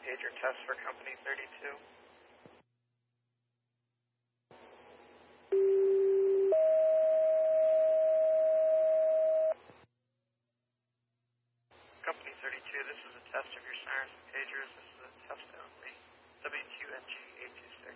pager test for Company 32. Company 32, this is a test of your sirens and pagers. This is a test only. WQNG 826.